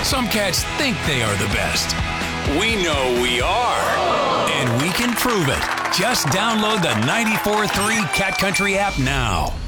Some cats think they are the best. We know we are. And we can prove it. Just download the 94.3 Cat Country app now.